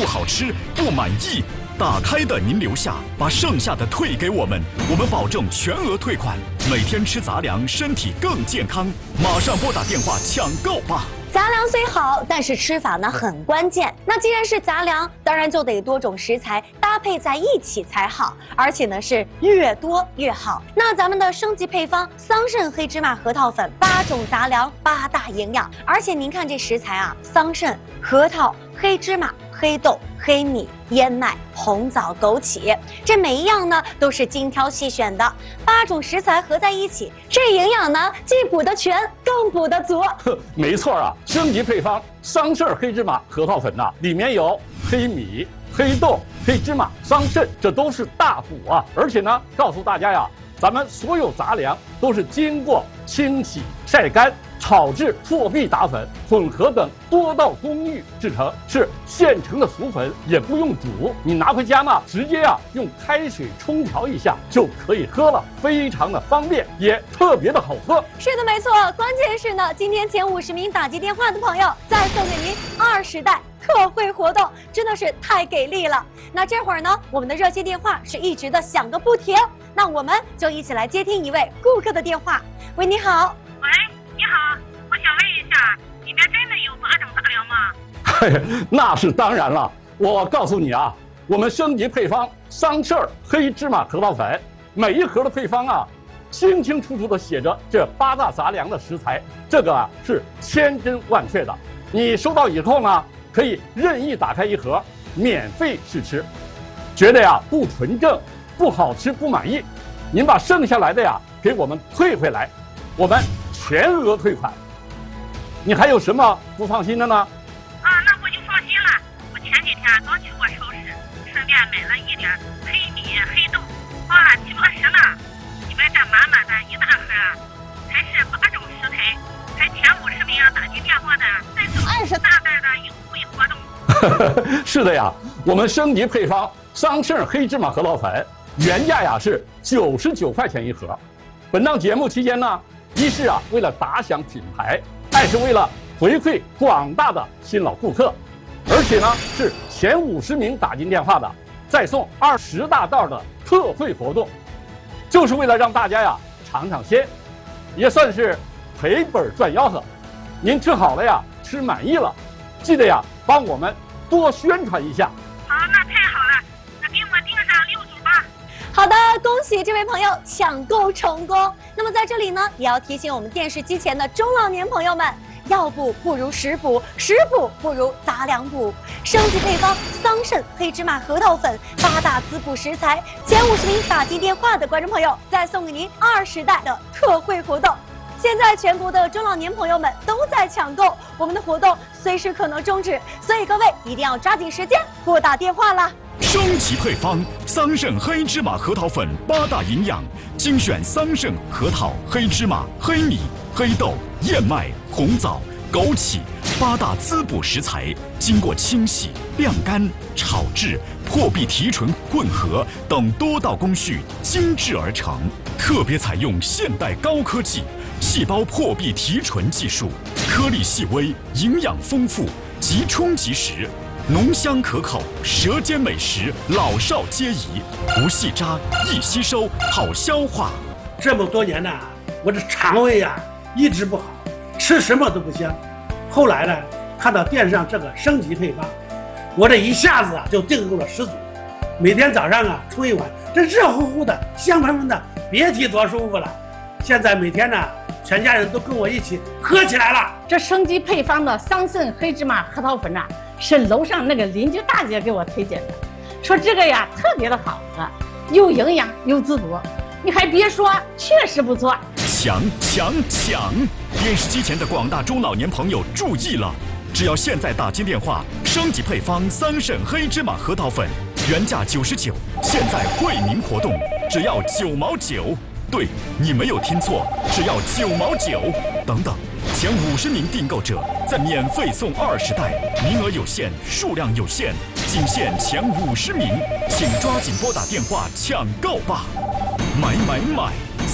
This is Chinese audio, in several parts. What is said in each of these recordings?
不好吃、不满意，打开的您留下，把剩下的退给我们，我们保证全额退款。每天吃杂粮，身体更健康。马上拨打电话抢购吧！ 杂粮虽好，但是吃法呢很关键。那既然是杂粮，当然就得多种食材搭配在一起才好，而且呢是越多越好。那咱们的升级配方桑葚黑芝麻核桃粉，8种杂粮，8大营养。而且您看这食材啊，桑葚、核桃、黑芝麻、黑豆、黑米、燕麦、红枣、枸杞，这每一样呢都是精挑细选的，8种食材合在一起，这营养呢既补得全，更补得足。 没错啊，升级配方桑葚黑芝麻核桃粉呐，里面有黑米、黑豆、黑芝麻、桑葚，这都是大补啊！而且呢，告诉大家呀，咱们所有杂粮都是经过清洗、晒干、炒制、破壁打粉、混合等多道工艺制成，是现成的熟粉，也不用煮。你拿回家呢，直接用开水冲调一下就可以喝了，非常的方便，也特别的好喝。 是的，没错。关键是呢，今天前50名打进电话的朋友，再送给您20袋特惠活动，真的是太给力了。那这会儿呢，我们的热线电话是一直的响个不停，那我们就一起来接听一位顾客的电话。喂，你好。 喂，你好，我想问一下，里面真的有8种杂粮吗？ 嘿，那是当然了。我告诉你啊，我们升级配方桑葚黑芝麻核桃粉，每一盒的配方啊，清清楚楚的写着这8大杂粮的食材，这个是千真万确的。你收到以后呢，可以任意打开一盒，免费试吃。觉得不纯正、不好吃、不满意，您把剩下来的给我们退回来，我们全额退款。你还有什么不放心的呢？ 那我就放心了。我前几天刚去过超市，顺便买了一点黑米、黑豆，花了7、80呢。你们这满满的一大盒，还是8种食材，还前50名打进电话的，再送20大袋的优惠活动。 是的呀，我们升级配方桑葚黑芝麻核桃粉，原价是99块钱一盒。本档节目期间呢，一是为了打响品牌，二是为了回馈广大的新老顾客，而且呢是前50名打进电话的，再送20大袋的特惠活动，就是为了让大家尝尝鲜，也算是赔本赚吆喝。您吃好了吃满意了，记得帮我们多宣传一下。 好，那太好了，那给我订上6组吧。 好的，恭喜这位朋友抢购成功。那么在这里呢，也要提醒我们电视机前的中老年朋友们，药补不如食补，食补不如杂粮补。升级配方桑葚黑芝麻核桃粉，8大滋补食材，前50名打进电话的观众朋友，再送给您20袋的特惠活动。现在全国的中老年朋友们都在抢购，我们的活动随时可能终止，所以各位一定要抓紧时间拨打电话啦。 升级配方桑葚黑芝麻核桃粉，8大营养，精选桑葚、核桃、黑芝麻、黑米、黑豆、燕麦、红枣、枸杞8大滋补食材，经过清洗、晾干、炒制、破壁提纯、混合等多道工序精制而成，特别采用现代高科技细胞破壁提纯技术，颗粒细微，营养丰富，即冲即食，浓香可口，舌尖美食，老少皆宜，不细渣，易吸收，好消化。 这么多年呢，我这肠胃一直不好，吃什么都不香。后来呢，看到电视上这个升级配方，我这一下子就订购了10组，每天早上冲一碗，这热乎乎的，香喷喷的，别提多舒服了。现在每天呢，全家人都跟我一起喝起来了。 这升级配方的桑葚黑芝麻核桃粉是楼上那个邻居大姐给我推荐的，说这个特别的好喝，又营养又滋补。你还别说，确实不错。 抢！电视机前的广大中老年朋友注意了，只要现在打进电话，升级配方桑葚黑芝麻核桃粉，原价99，现在惠民活动，只要9毛9。对，你没有听错，只要9毛9。等等，前50名订购者再免费送20袋，名额有限，数量有限，仅限前50名，请抓紧拨打电话抢购吧！买！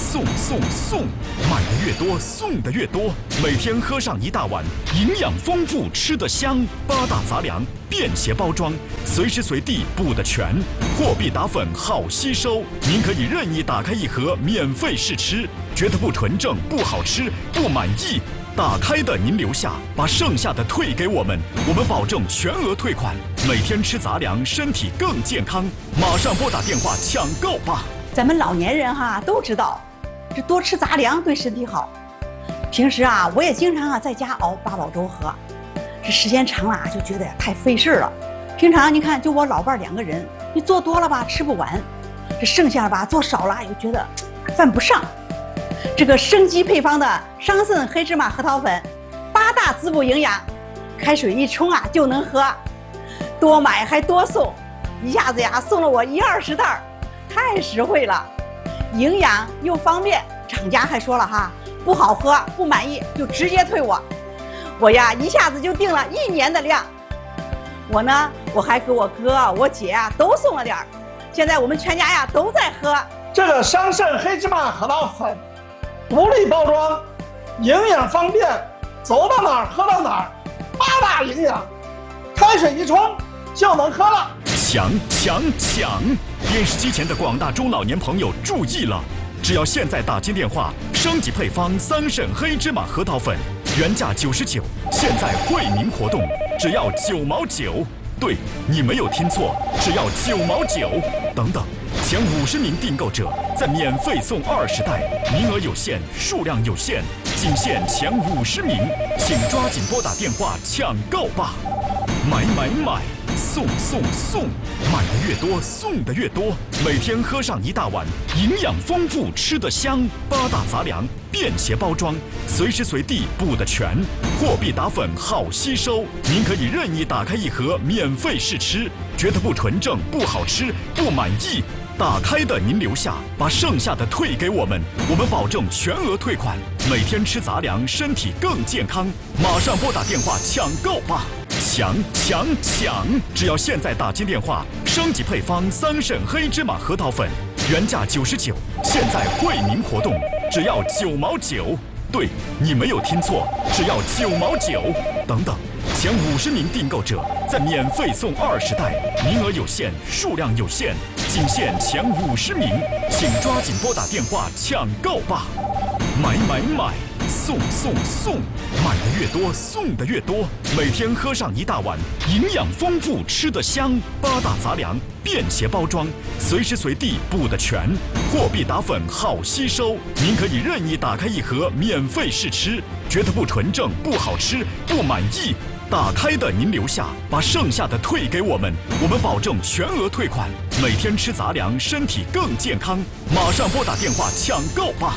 送送送！买的越多，送的越多。每天喝上一大碗，营养丰富，吃得香。八大杂粮，便携包装，随时随地补得全。货币打粉好吸收，您可以任意打开一盒免费试吃，觉得不纯正、不好吃、不满意。打开的您留下，把剩下的退给我们，我们保证全额退款。每天吃杂粮，身体更健康。马上拨打电话抢购吧！ 咱们老年人都知道，这多吃杂粮对身体好。平时我也经常在家熬八宝粥喝，这时间长了就觉得太费事了。平常你看，就我老伴2个人，你做多了吃不完，这剩下了做少了又觉得犯不上。这个生机配方的桑葚黑芝麻核桃粉，8大滋补营养，开水一冲就能喝，多买还多送，一下子送了我10-20袋，太实惠了，营养又方便。厂家还说了不好喝不满意就直接退我一下子就订了1年的量。我还给我哥我姐都送了点儿，现在我们全家都在喝这个桑葚黑芝麻核桃粉。独立包装，营养方便，走到哪儿喝到哪儿，8大营养，开水一冲就能喝了。 抢抢抢！电视机前的广大中老年朋友注意了，只要现在打进电话，升级配方桑葚黑芝麻核桃粉，原价99，现在惠民活动，只要9毛9。对，你没有听错，只要9毛9。等等，前50名订购者再免费送20袋，名额有限，数量有限，仅限前50名，请抓紧拨打电话抢购吧！买买买！送送送！买的越多，送的越多。每天喝上一大碗，营养丰富，吃得香。8大杂粮，便携包装，随时随地补得全。货币打粉好吸收，您可以任意打开一盒免费试吃，觉得不纯正、不好吃、不满意。打开的您留下，把剩下的退给我们，我们保证全额退款。每天吃杂粮，身体更健康。马上拨打电话抢购吧！抢抢抢！只要现在打进电话，升级配方桑葚黑芝麻核桃粉，原价99，现在惠民活动，只要9毛9。对，你没有听错，只要9毛9。等等，前50名订购者再免费送20袋，名额有限，数量有限，仅限前50名，请抓紧拨打电话抢购吧！买买买！送送送！买的越多，送的越多。每天喝上一大碗，营养丰富，吃得香。8大杂粮，便携包装，随时随地补得全。货币打粉好吸收，您可以任意打开一盒免费试吃，觉得不纯正、不好吃、不满意。打开的您留下，把剩下的退给我们，我们保证全额退款。每天吃杂粮，身体更健康。马上拨打电话抢购吧！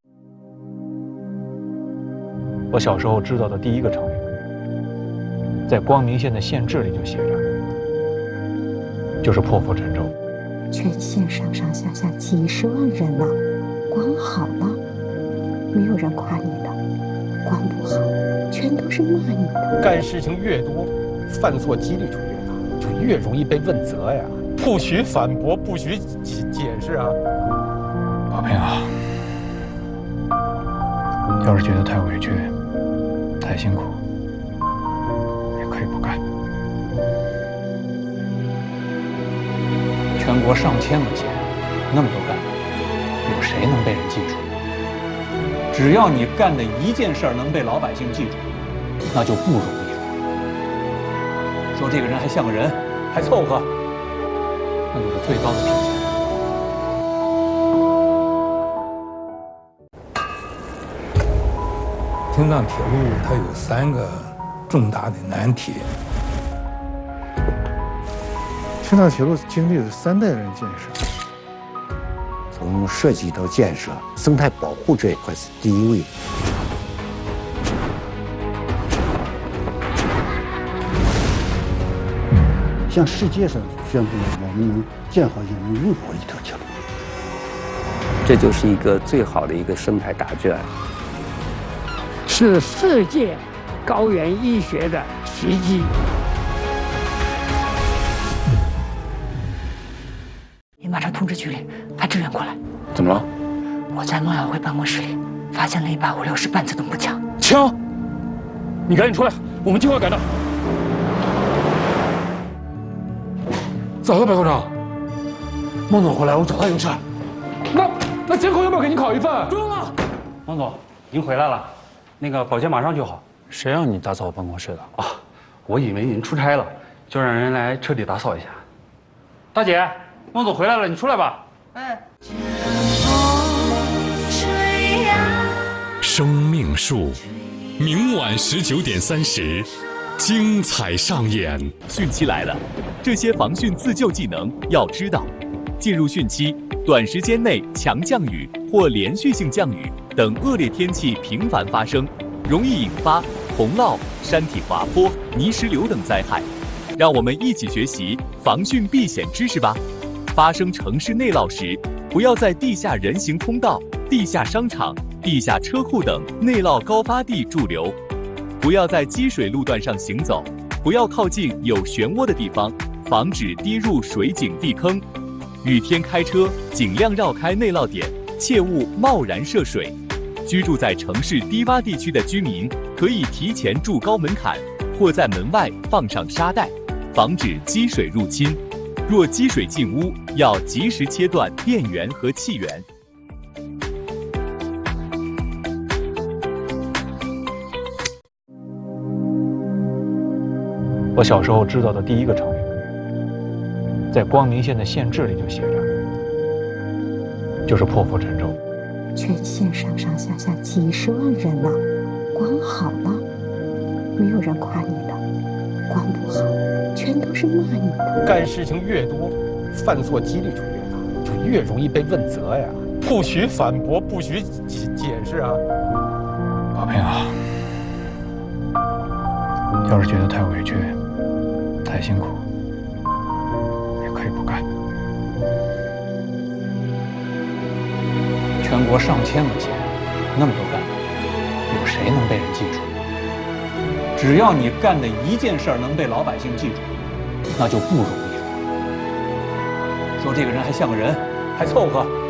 我小时候知道的第一个成语，在光明县的县志里就写着，就是破釜沉舟。 全县上上下下几十万人呢，光好了，没有人夸你的；光不好，全都是骂你的。 干事情越多，犯错几率就越大，就越容易被问责呀。不许反驳，不许解释啊！ 宝平啊，要是觉得太委屈、太辛苦，也可以不干。全国上千个县，那么多干部，有谁能被人记住？只要你干的一件事儿能被老百姓记住，那就不容易了。说这个人还像个人，还凑合，那就是最高的评价。 青藏铁路它有3个重大的难题。 青藏铁路经历了3代人建设， 从设计到建设，生态保护这一块是第一位。 向世界上宣布我们能建好也能用好一条铁路， 这就是一个最好的一个生态答卷。 是世界高原医学的奇迹。 你马上通知局里派支援过来。 怎么了？ 我在孟小慧办公室里发现了一把5.60半自动步枪。 枪！你赶紧出来，我们计划赶到。咋了，白科长？孟总回来，我找他有事。那监控要不要给您拷一份？不用了。 孟总，您回来了，那个保洁马上就好。 谁让你打扫我办公室的啊？我以为您出差了，就让人来彻底打扫一下。大姐，孟总回来了，你出来吧。 哎。 生命树，明晚19点30，精彩上演。汛期来了，这些防汛自救技能要知道。进入汛期，短时间内强降雨或连续性降雨等恶劣天气频繁发生，容易引发洪涝、山体滑坡、泥石流等灾害。让我们一起学习防汛避险知识吧。发生城市内涝时，不要在地下人行通道、地下商场、地下车库等内涝高发地驻留，不要在积水路段上行走，不要靠近有漩涡的地方，防止滴入水井地坑。雨天开车尽量绕开内涝点，切勿贸然涉水。居住在城市低洼地区的居民可以提前筑高门槛，或在门外放上沙袋，防止积水入侵。若积水进屋，要及时切断电源和气源。 我小时候知道的第一个成语，在光明县的县志里就写着，就是破釜沉舟。 全县上上下下几10万人呢，光好了，没有人夸你的；光不好，全都是骂你的。 干事情越多，犯错几率就越大，就越容易被问责呀。不许反驳，不许解释啊！ 宝平啊，要是觉得太委屈、太辛苦，也可以不干。全国上千个县，那么多干部，有谁能被人记住？只要你干的一件事儿能被老百姓记住，那就不容易了。说这个人还像个人，还凑合。